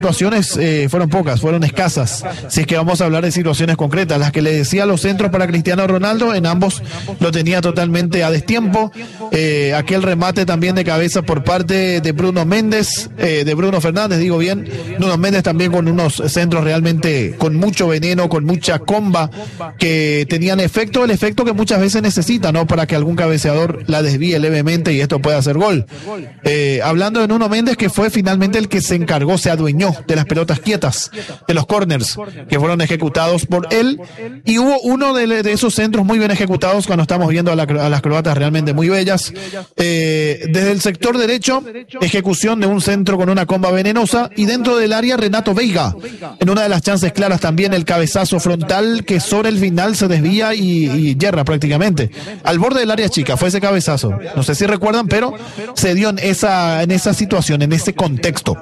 situaciones fueron pocas, fueron escasas, si es que vamos a hablar de situaciones concretas. Las que le decía los centros para Cristiano Ronaldo, en ambos lo tenía totalmente a destiempo. Aquel remate también de cabeza por parte de Bruno Fernández, digo bien. Bruno Méndez también con unos centros realmente con mucho veneno, con mucha comba, que tenían el efecto que muchas veces necesita, ¿no? Para que algún cabeceador la desvíe levemente y esto pueda hacer gol. Hablando de Bruno Méndez, que fue finalmente el que se encargó, se adueñó de las pelotas quietas, de los corners que fueron ejecutados por él, y hubo uno de esos centros muy bien ejecutados cuando estamos viendo a las croatas realmente muy bellas. Desde el sector derecho, ejecución de un centro con una comba venenosa, y dentro del área Renato Veiga, en una de las chances claras también el cabezazo frontal que sobre el final se desvía y yerra prácticamente al borde del área chica. Fue ese cabezazo, no sé si recuerdan, pero se dio en esa situación, en ese contexto.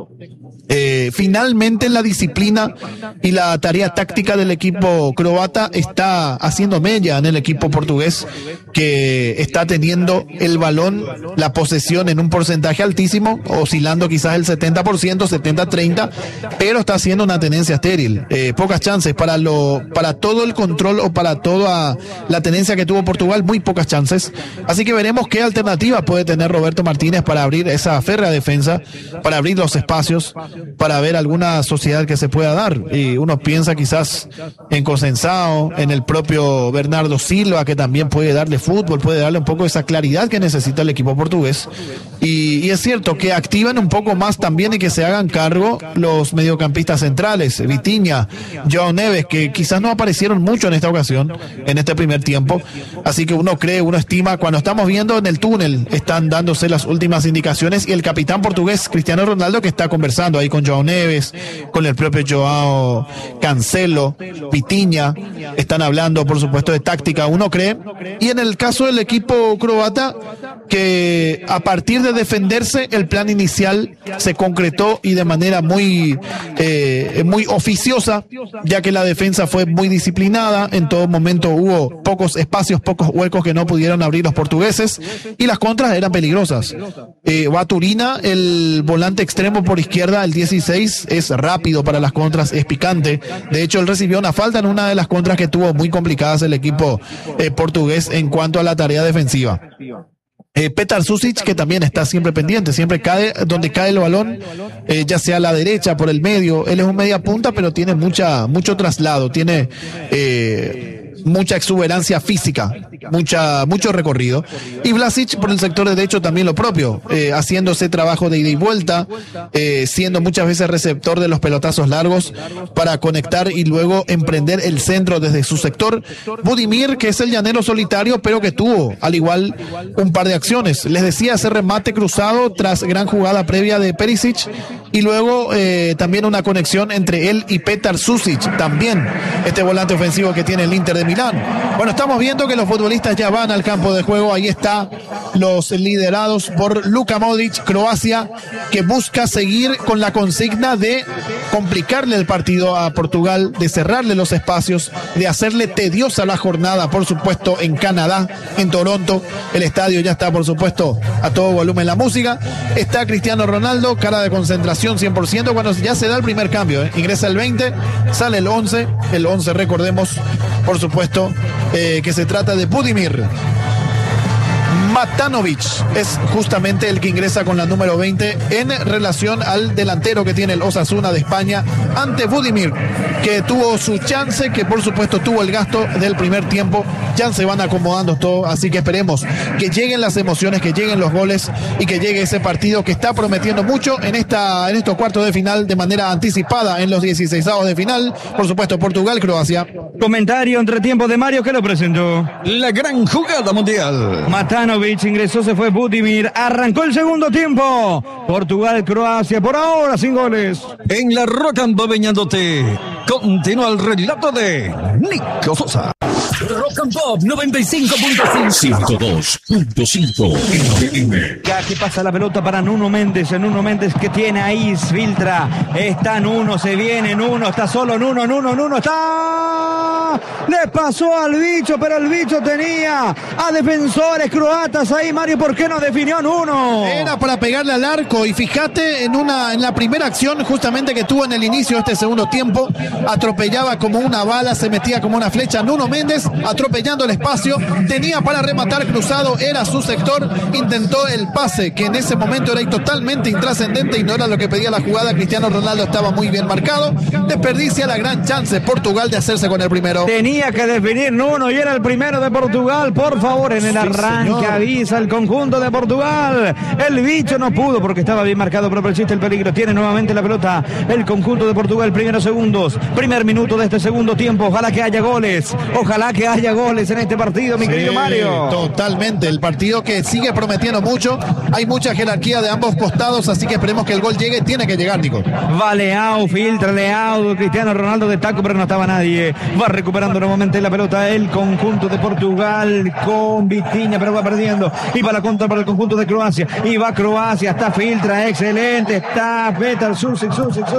Finalmente la disciplina y la tarea táctica del equipo croata está haciendo mella en el equipo portugués, que está teniendo el balón, la posesión en un porcentaje altísimo, oscilando quizás el 70%, 70-30, pero está haciendo una tenencia estéril. Pocas chances para todo el control o para toda la tenencia que tuvo Portugal, muy pocas chances. Así que veremos qué alternativa puede tener Roberto Martínez para abrir esa férrea defensa, para abrir los espacios, para ver alguna sociedad que se pueda dar. Y uno piensa quizás en Consensao, en el propio Bernardo Silva, que también puede darle fútbol, puede darle un poco esa claridad que necesita el equipo portugués. Y es cierto que activan un poco más también y que se hagan cargo los mediocampistas centrales, Vitinha, João Neves, que quizás no aparecieron mucho en esta ocasión, en este primer tiempo. Así que uno cree, uno estima, cuando estamos viendo en el túnel, están dándose las últimas indicaciones, y el capitán portugués, Cristiano Ronaldo, que está conversando ahí con João Neves, con el propio Joao Cancelo, Vitinha, están hablando por supuesto de táctica, uno cree. Y en el caso del equipo croata, que a partir de defenderse, el plan inicial se concretó y de manera muy oficiosa, ya que la defensa fue muy disciplinada. En todo momento hubo pocos espacios, pocos huecos que no pudieron abrir los portugueses, y las contras eran peligrosas. Baturina, el volante extremo por izquierda, el 16, es rápido para las contras, es picante. De hecho, él recibió una falta en una de las contras que tuvo muy complicadas el equipo portugués en cuanto a la tarea defensiva. Petar Susic, que también está siempre pendiente, siempre cae donde cae el balón, ya sea a la derecha, por el medio. Él es un media punta, pero tiene mucho traslado, tiene mucha exuberancia física, mucho recorrido. Y Vlasic por el sector derecho también lo propio, haciendo ese trabajo de ida y vuelta, siendo muchas veces receptor de los pelotazos largos para conectar y luego emprender el centro desde su sector. Budimir, que es el llanero solitario, pero que tuvo al igual un par de acciones. Les decía, ese remate cruzado tras gran jugada previa de Perisic, y luego también una conexión entre él y Petar Susic, también este volante ofensivo que tiene el Inter de Milán. Bueno, estamos viendo que los futbolistas ya van al campo de juego. Ahí está, los liderados por Luka Modric, Croacia, que busca seguir con la consigna de complicarle el partido a Portugal, de cerrarle los espacios, de hacerle tediosa la jornada, por supuesto, en Canadá, en Toronto. El estadio ya está, por supuesto, a todo volumen la música. Está Cristiano Ronaldo, cara de concentración 100%, cuando ya se da el primer cambio. Ingresa el 20, sale el 11. El 11, recordemos, por supuesto, que se trata de Budimir. Matanovic es justamente el que ingresa con la número 20 en relación al delantero que tiene el Osasuna de España ante Budimir, que tuvo su chance, que por supuesto tuvo el gasto del primer tiempo. Ya se van acomodando todo, así que esperemos que lleguen las emociones, que lleguen los goles y que llegue ese partido que está prometiendo mucho en estos cuartos de final de manera anticipada en los 16avos de final. Por supuesto, Portugal-Croacia. Comentario entre tiempo de Mario, que lo presentó. La gran jugada mundial. Matanovic ingresó, se fue Budimir, arrancó el segundo tiempo. Portugal-Croacia, por ahora sin goles. En la Roca Babeñándote continúa el relato de Nico Sosa. Roca Rock and Pop 95.5 102.5. Aquí pasa la pelota para Nuno Méndez. Nuno Méndez que tiene ahí, filtra. Está Nuno, se viene Nuno, está solo Nuno está. Le pasó al bicho, pero el bicho tenía a defensores croatas ahí, Mario. ¿Por qué no definió Nuno? Era para pegarle al arco y fíjate en la primera acción justamente que tuvo en el inicio de este segundo tiempo, atropellaba como una bala, se metía como una flecha Nuno Méndez, atropellando el espacio, tenía para rematar cruzado, era su sector, intentó el pase que en ese momento era totalmente intrascendente y no era lo que pedía la jugada. Cristiano Ronaldo estaba muy bien marcado, desperdicia la gran chance Portugal de hacerse con el primero. Tenía que definir Nuno y era el primero de Portugal. Por favor, en el arranque señor. Avisa el conjunto de Portugal. El bicho no pudo porque estaba bien marcado, pero persiste el peligro. Tiene nuevamente la pelota el conjunto de Portugal. Primeros segundos, primer minuto de este segundo tiempo. Ojalá que haya goles. Ojalá que haya goles en este partido, mi querido Mario. Totalmente. El partido que sigue prometiendo mucho. Hay mucha jerarquía de ambos costados, así que esperemos que el gol llegue. Tiene que llegar, Nico. Va Leao, filtra Leao, Cristiano Ronaldo de taco, pero no estaba nadie. Va recuperando nuevamente la pelota el conjunto de Portugal con Vitinha, pero va perdiendo. Y va la contra para el conjunto de Croacia. Y va Croacia, está filtra, excelente. Está Petar Susic.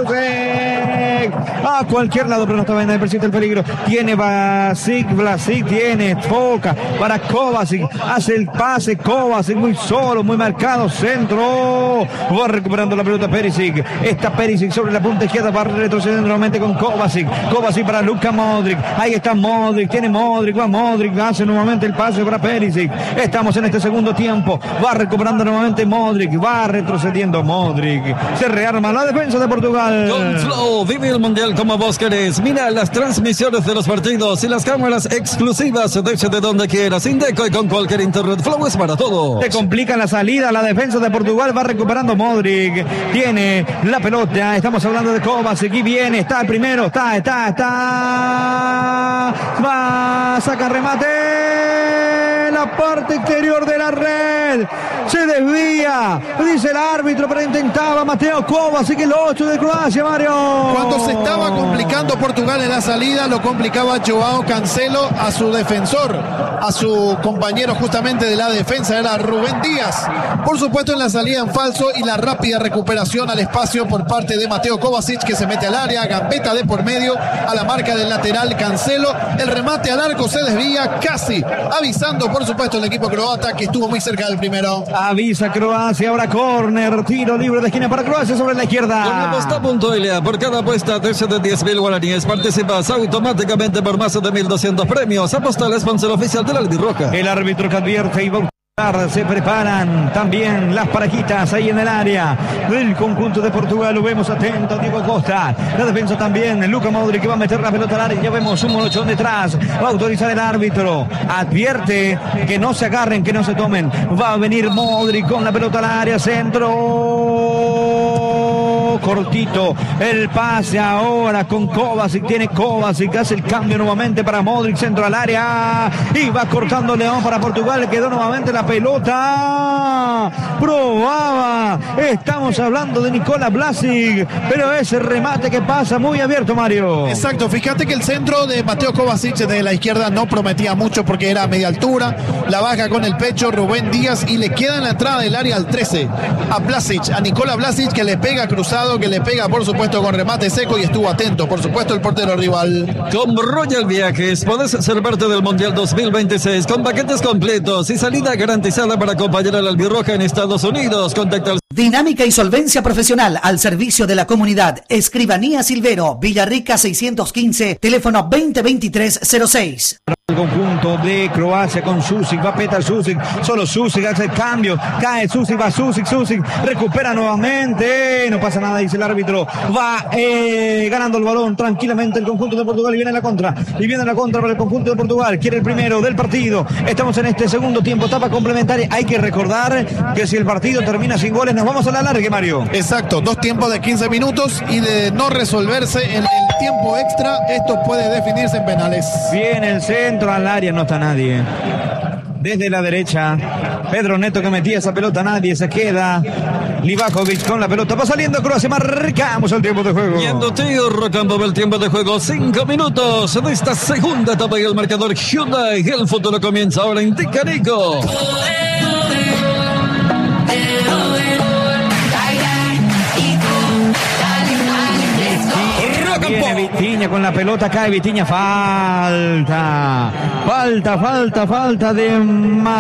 A cualquier lado, pero no estaba en el persiste el peligro. Tiene Vlasic, tiene Foca para Kovacic. Hace el pase Kovacic, muy solo, muy marcado. Centro. Va recuperando la pelota Perisic. Está Perisic sobre la punta izquierda, va retrocediendo nuevamente con Kovacic. Kovacic para Luka Modric. Ahí está Modric, tiene Modric, va Modric, hace nuevamente el pase para Perisic. Estamos en este segundo tiempo. Va recuperando nuevamente Modric, va retrocediendo Modric. Se rearma la defensa de Portugal. Con Flow, vive el mundial como vos querés. Mira las transmisiones de los partidos y las cámaras exclusivas desde donde quieras. Indeco y con cualquier internet. Flow es para todo. Se complica la salida, la defensa de Portugal va recuperando Modric. Tiene la pelota, estamos hablando de Kovacic y viene, está el primero, está. Va, saca remate. La parte exterior de la red. Se desvía, dice el árbitro, pero intentaba Mateo Kovacic, el 8 de Croacia, Mario. Cuando se estaba complicando Portugal en la salida, lo complicaba Joao Cancelo a su defensor, a su compañero justamente de la defensa, era Rubén Díaz. Por supuesto en la salida en falso y la rápida recuperación al espacio por parte de Mateo Kovacic, que se mete al área, gambeta de por medio a la marca del lateral Cancelo. El remate al arco se desvía, casi avisando por supuesto el equipo croata que estuvo muy cerca del primero. Avisa Croacia, ahora córner, tiro libre de esquina para Croacia sobre la izquierda. Con aposta.la, por cada apuesta de 10.000 guaraníes participas automáticamente por más de 1.200 premios. Aposta al sponsor oficial de la Albirroja. El árbitro que advierte y va. Se preparan también las parejitas ahí en el área del conjunto de Portugal. Lo vemos atento, Diego Costa. La defensa también, Luka Modric que va a meter la pelota al área. Ya vemos un monochón detrás. Va a autorizar el árbitro. Advierte que no se agarren, que no se tomen. Va a venir Modric con la pelota al área. Centro. Cortito el pase ahora con Kovacic. Tiene Kovacic, hace el cambio nuevamente para Modric, centro al área y va cortando León para Portugal. Le quedó nuevamente la pelota, probaba, estamos hablando de Nikola Vlasic, pero ese remate que pasa muy abierto, Mario. Exacto, fíjate que el centro de Mateo Kovacic de la izquierda no prometía mucho porque era a media altura, la baja con el pecho Rubén Díaz y le queda en la entrada del área al 13 a Vlasic, a Nikola Vlasic, que le pega cruzado, que le pega por supuesto con remate seco y estuvo atento por supuesto el portero rival. Con Royal Viajes podés ser parte del Mundial 2026 con paquetes completos y salida garantizada para acompañar a la Albirroja en Estados Unidos. Contacta al... Dinámica y solvencia profesional al servicio de la comunidad. Escribanía Silvero, Villarrica 615, teléfono 2023-06. El conjunto de Croacia con Susic, va Petar Susic, solo Susic hace el cambio, cae Susic, va Susic, recupera nuevamente, no pasa nada, dice el árbitro, va ganando el balón tranquilamente el conjunto de Portugal y viene la contra para el conjunto de Portugal, quiere el primero del partido. Estamos en este segundo tiempo, etapa complementaria. Hay que recordar que si el partido termina sin goles nos vamos a la larga, Mario. Exacto, 2 tiempos de 15 minutos y de no resolverse en el tiempo extra, esto puede definirse en penales. Viene el centro al área, no está nadie. Desde la derecha, Pedro Neto que metía esa pelota, nadie se queda. Livakovic con la pelota, va saliendo Croacia, marcamos el tiempo de juego. Yendo tío, Rocambo el tiempo de juego, 5 minutos de esta segunda etapa y el marcador Hyundai. El futuro comienza ahora, indica Nico. Viene Vitinha con la pelota, cae Vitinha, falta de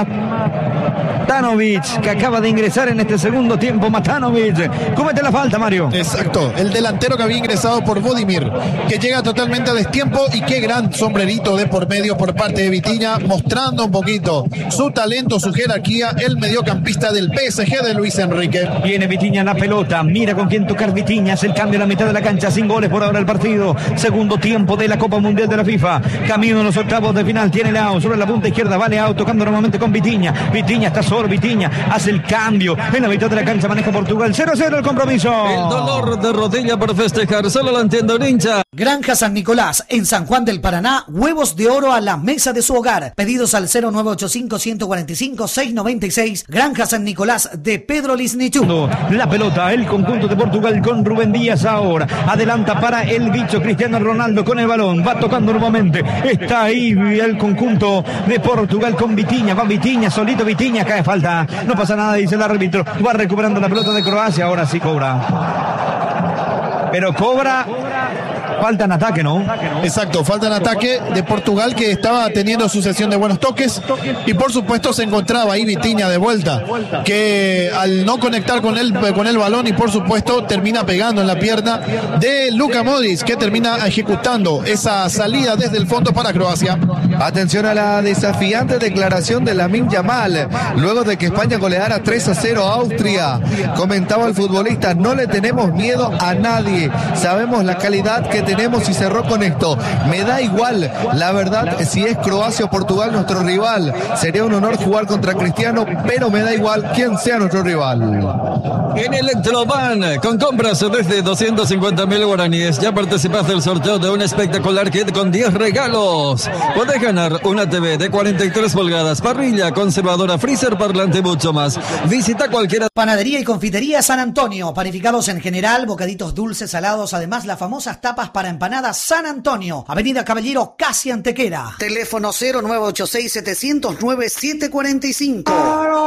Matanovic, que acaba de ingresar en este segundo tiempo. Matanovic comete la falta, Mario. Exacto, el delantero que había ingresado por Vodimir, que llega totalmente a destiempo, y qué gran sombrerito de por medio por parte de Vitinha, mostrando un poquito su talento, su jerarquía, el mediocampista del PSG de Luis Enrique. Viene Vitinha en la pelota, mira con quién tocar Vitinha, hace el cambio a la mitad de la cancha, sin goles por ahora el partido. Segundo tiempo de la Copa Mundial de la FIFA, camino a los octavos de final, tiene Leao sobre la punta izquierda, va Leao tocando nuevamente con Vitinha, Vitinha está solo, Vitinha hace el cambio en la mitad de la cancha, maneja Portugal, 0-0 el compromiso. El dolor de rodilla por festejar, solo lo entiendo el hincha. Granja San Nicolás, en San Juan del Paraná, huevos de oro a la mesa de su hogar. Pedidos al 0985-145-696. Granja San Nicolás de Pedro Lisnichú. La pelota, el conjunto de Portugal con Rubén Díaz ahora. Adelanta para el bicho Cristiano Ronaldo con el balón. Va tocando nuevamente. Está ahí el conjunto de Portugal con Vitinha. Va Vitinha, solito Vitinha. Cae falta. No pasa nada, dice el árbitro. Va recuperando la pelota de Croacia. Ahora sí cobra. Pero cobra. Falta en ataque, ¿no? Exacto, falta en ataque de Portugal, que estaba teniendo sucesión de buenos toques, y por supuesto se encontraba ahí Vitinha de vuelta, que al no conectar con el balón, y por supuesto termina pegando en la pierna de Luka Modric, que termina ejecutando esa salida desde el fondo para Croacia. Atención a la desafiante declaración de Lamine Yamal luego de que España goleara 3-0 a Austria. Comentaba el futbolista: no le tenemos miedo a nadie, sabemos la calidad que tenemos, y cerró con esto: me da igual, la verdad, si es Croacia o Portugal nuestro rival, sería un honor jugar contra Cristiano, pero me da igual quién sea nuestro rival. En Electroban, con compras desde 250.000 guaraníes, ya participas del sorteo de un espectacular kit con 10 regalos. Puedes ganar una TV de 43 pulgadas, parrilla, conservadora, freezer, parlante y mucho más. Visita cualquiera. Panadería y confitería San Antonio, panificados en general, bocaditos dulces, salados, además las famosas tapas para empanadas San Antonio, Avenida Caballero, casi Antequera. Teléfono 0986-700-9745.